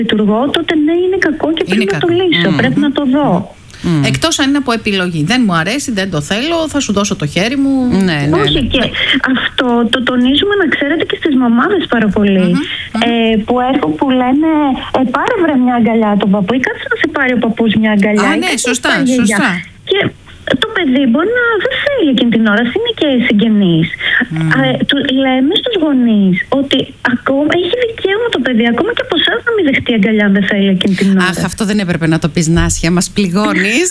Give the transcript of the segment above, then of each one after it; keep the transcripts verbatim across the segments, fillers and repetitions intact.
λειτουργώ, τότε ναι, είναι κακό και πρέπει είναι να κακό. το λύσω. Mm. Πρέπει να το δω. Mm. Εκτός αν είναι από επιλογή. Δεν μου αρέσει, δεν το θέλω, θα σου δώσω το χέρι μου. Ναι, ναι, όχι, ναι. Και αυτό το τονίζουμε, να ξέρετε, και στις μαμάδες πάρα πολύ. Mm-hmm. Ε, που έρχονται που λένε ε, πάρε βρε μια αγκαλιά τον παππού, ή κάτσε να σε πάρει ο παππούς μια αγκαλιά. Α, ναι, σωστά, σωστά. Και το παιδί μπορεί να δεν θέλει εκείνη την ώρα, είναι και συγγενείς. Mm. Ε, του, λέμε στους γονείς ότι ακόμα έχει δικαίωμα το παιδί, ακόμα και από εσάς να μην δεχτεί αγκαλιά αν δεν θέλει εκείνη την ώρα. Αχ, αυτό δεν έπρεπε να το πεις, Νάσια, μας πληγώνεις.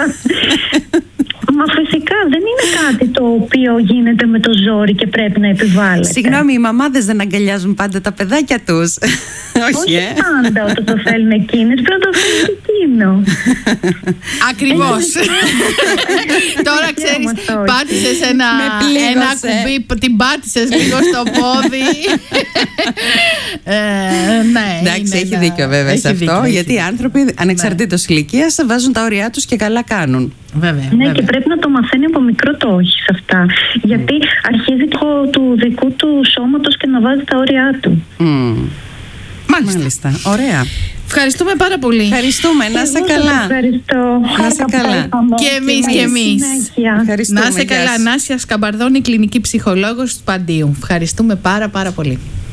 Μα φυσικά δεν είναι κάτι το οποίο γίνεται με το ζόρι και πρέπει να επιβάλλεται. Συγγνώμη, οι μαμάδες δεν αγκαλιάζουν πάντα τα παιδάκια τους. Όχι, ε? πάντα όταν το θέλουν εκείνες, πρέπει να το θέλουν και εκείνο. Ακριβώς. Τώρα ξέρεις, πάτησες ένα, ένα κουμπί, την πάτησες λίγο στο πόδι. ε, ναι, εντάξει, έχει ένα... δίκιο βέβαια έχει σε αυτό, δίκιο, γιατί οι άνθρωποι ανεξαρτήτως ναι. ηλικίας βάζουν τα όρια τους και καλά κάνουν. Βέβαια, ναι, βέβαια. Και πρέπει να το μαθαίνει από μικρό το όχι σε αυτά. Mm. Γιατί αρχίζει το του δικού του σώματος και να βάζει τα όρια του. Mm. Μάλιστα. Μάλιστα. Ωραία. Ευχαριστούμε πάρα πολύ. Ευχαριστούμε. Να είσαι καλά. Ευχαριστώ. Να είσαι καλά. Και εμείς και εμείς. Να είσαι καλά. Νάσια Σκαμπαρδώνη, κλινική ψυχολόγος του Παντίου. Ευχαριστούμε πάρα πάρα πολύ.